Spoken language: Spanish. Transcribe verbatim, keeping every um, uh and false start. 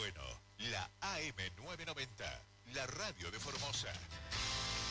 bueno, la A M novecientos noventa, la radio de Formosa.